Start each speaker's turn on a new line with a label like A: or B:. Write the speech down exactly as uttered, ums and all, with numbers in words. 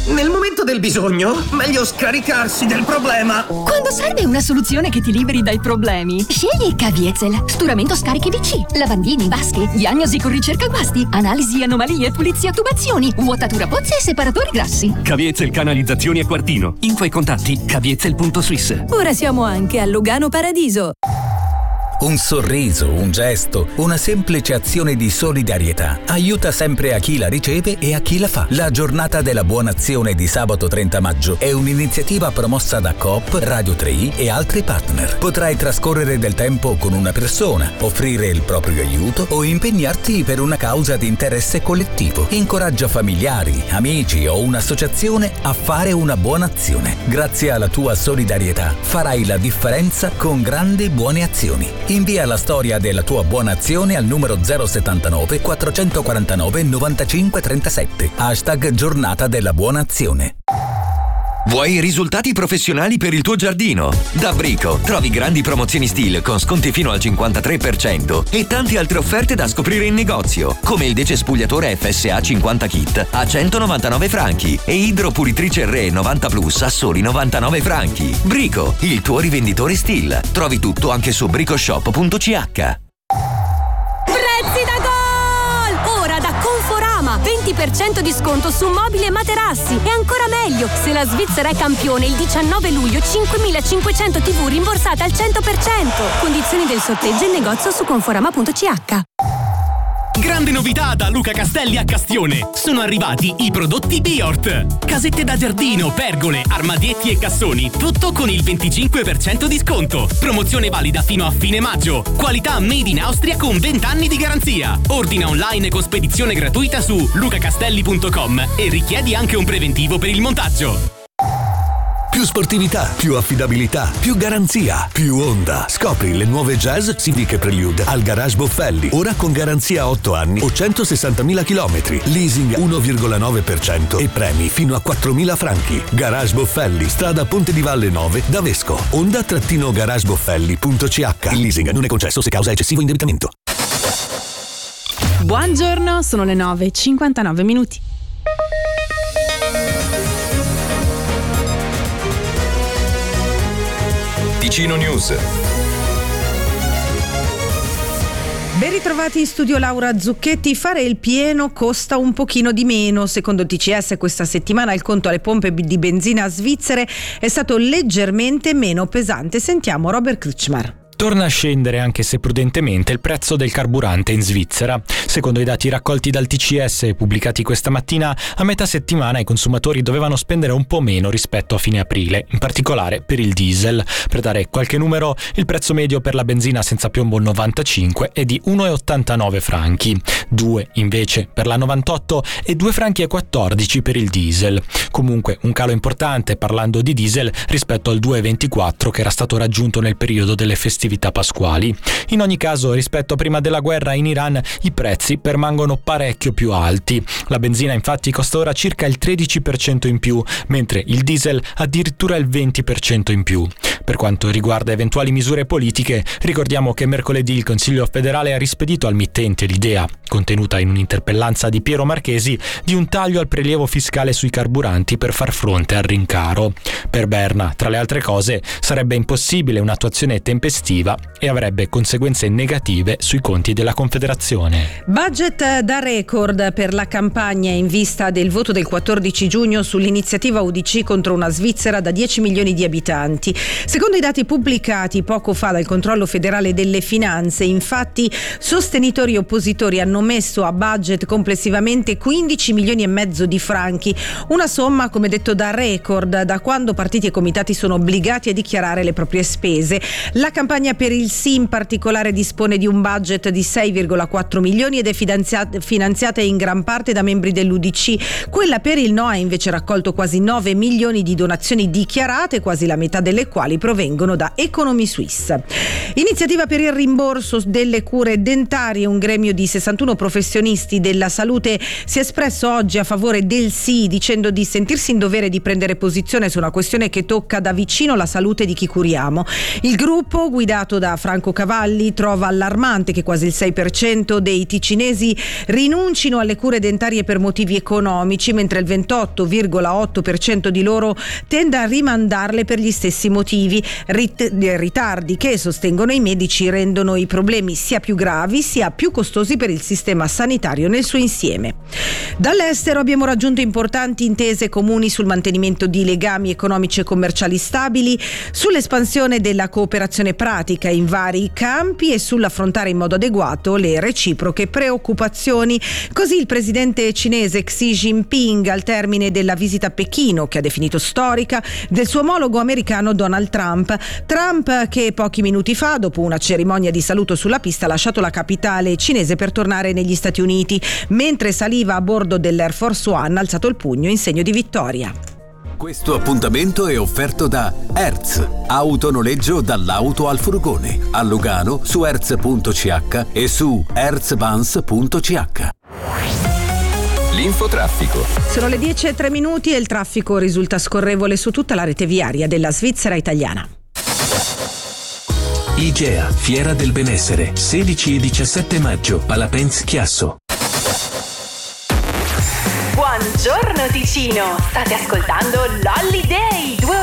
A: Nel momento del bisogno, meglio scaricarsi del problema.
B: Quando serve una soluzione che ti liberi dai problemi, scegli Caviezel. Sturamento scarichi V C, lavandini, vasche, diagnosi con ricerca guasti, analisi anomalie, pulizia tubazioni, vuotatura pozze e separatori grassi.
C: Caviezel canalizzazioni a Quartino. Info e contatti caviezel punto swiss.
D: Ora siamo anche a Lugano Paradiso.
E: Un sorriso, un gesto, una semplice azione di solidarietà aiuta sempre a chi la riceve e a chi la fa. La giornata della buona azione di sabato trenta maggio è un'iniziativa promossa da Coop, Radio tre i e altri partner. Potrai trascorrere del tempo con una persona, offrire il proprio aiuto o impegnarti per una causa di interesse collettivo. Incoraggia familiari, amici o un'associazione a fare una buona azione. Grazie alla tua solidarietà farai la differenza con grandi buone azioni. Invia la storia della tua buona azione al numero zero settantanove quattrocentoquarantanove novantacinque trentasette. Hashtag giornata della buona azione.
C: Vuoi risultati professionali per il tuo giardino? Da Brico trovi grandi promozioni Stihl con sconti fino al cinquantatré per cento e tante altre offerte da scoprire in negozio, come il decespugliatore F S A cinquanta kit a centonovantanove franchi e idropulitrice R E novanta plus a soli novantanove franchi. Brico, il tuo rivenditore Stihl. Trovi tutto anche su bricoshop punto c h.
D: Prezzi da gol! Ora da Conforama, venti per cento di sconto su mobili e materassi. E ancora meglio, se la Svizzera è campione, il diciannove luglio cinquemilacinquecento tivù rimborsate al cento per cento. Condizioni del sorteggio in negozio su conforama punto c h.
F: Grande novità da Luca Castelli a Castione. Sono arrivati i prodotti Biort. Casette da giardino, pergole, armadietti e cassoni, tutto con il venticinque per cento di sconto. Promozione valida fino a fine maggio. Qualità made in Austria con venti anni di garanzia. Ordina online con spedizione gratuita su lucacastelli punto com e richiedi anche un preventivo per il montaggio.
G: Più sportività, più affidabilità, più garanzia, più Honda. Scopri le nuove Jazz, Civic e Prelude al Garage Boffelli. Ora con garanzia otto anni o centosessantamila chilometri. Leasing uno virgola nove per cento e premi fino a quattromila franchi. Garage Boffelli, strada Ponte di Valle nove, Davesco. Honda-garageboffelli punto c h. Il leasing non è concesso se causa eccessivo indebitamento.
H: Buongiorno, sono le nove e cinquantanove minuti.
I: Ticino News.
J: Ben ritrovati in studio Laura Zucchetti. Fare il pieno costa un pochino di meno. Secondo il T C S questa settimana il conto alle pompe di benzina svizzere è stato leggermente meno pesante. Sentiamo Robert Kretschmar.
K: Torna a scendere, anche se prudentemente, il prezzo del carburante in Svizzera. Secondo i dati raccolti dal T C S e pubblicati questa mattina, a metà settimana i consumatori dovevano spendere un po' meno rispetto a fine aprile, in particolare per il diesel. Per dare qualche numero, il prezzo medio per la benzina senza piombo novantacinque è di uno virgola ottantanove franchi, due invece per la novantotto e due franchi e quattordici per il diesel. Comunque un calo importante, parlando di diesel, rispetto al due virgola ventiquattro che era stato raggiunto nel periodo delle festività pasquali. In ogni caso, rispetto a prima della guerra in Iran, i prezzi permangono parecchio più alti. La benzina infatti costa ora circa il tredici per cento in più, mentre il diesel addirittura il venti per cento in più. Per quanto riguarda eventuali misure politiche, ricordiamo che mercoledì il Consiglio federale ha rispedito al mittente l'idea, contenuta in un'interpellanza di Piero Marchesi, di un taglio al prelievo fiscale sui carburanti per far fronte al rincaro. Per Berna, tra le altre cose, sarebbe impossibile un'attuazione tempestiva e avrebbe conseguenze negative sui conti della Confederazione.
J: Budget da record per la campagna in vista del voto del quattordici giugno sull'iniziativa U D C contro una Svizzera da dieci milioni di abitanti. Secondo i dati pubblicati poco fa dal Controllo federale delle finanze, infatti, sostenitori e oppositori hanno messo a budget complessivamente quindici milioni e mezzo di franchi, una somma, come detto, da record da quando partiti e comitati sono obbligati a dichiarare le proprie spese. La campagna per il sì in particolare dispone di un budget di sei virgola quattro milioni ed è finanziata, finanziata in gran parte da membri dell'U D C. Quella per il no ha invece raccolto quasi nove milioni di donazioni dichiarate, quasi la metà delle quali provengono da Economy Suisse. Iniziativa per il rimborso delle cure dentarie. Un gremio di sessantuno professionisti della salute si è espresso oggi a favore del sì, dicendo di sentirsi in dovere di prendere posizione su una questione che tocca da vicino la salute di chi curiamo. Il gruppo, guidato da Franco Cavalli, trova allarmante che quasi il sei per cento dei ticinesi rinuncino alle cure dentarie per motivi economici, mentre il ventotto virgola otto per cento di loro tende a rimandarle per gli stessi motivi. Rit- ritardi che, sostengono i medici, rendono i problemi sia più gravi sia più costosi per il sistema sanitario nel suo insieme. Dall'estero abbiamo raggiunto importanti intese comuni sul mantenimento di legami economici e commerciali stabili, sull'espansione della cooperazione pratica in vari campi e sull'affrontare in modo adeguato le reciproche preoccupazioni. Così il presidente cinese Xi Jinping, al termine della visita a Pechino, che ha definito storica, del suo omologo americano Donald Trump. Trump che pochi minuti fa, dopo una cerimonia di saluto sulla pista, ha lasciato la capitale cinese per tornare negli Stati Uniti. Mentre saliva a bordo dell'Air Force One, ha alzato il pugno in segno di vittoria.
I: Questo appuntamento è offerto da Hertz, autonoleggio dall'auto al furgone, a Lugano su hertz punto c h e su hertzvans punto c h.
C: L'infotraffico.
J: Sono le dieci e tre minuti e il traffico risulta scorrevole su tutta la rete viaria della Svizzera italiana.
L: IGEA, Fiera del Benessere, sedici e diciassette maggio, Palapenz Chiasso.
M: Buongiorno Ticino, state ascoltando l'Holiday, due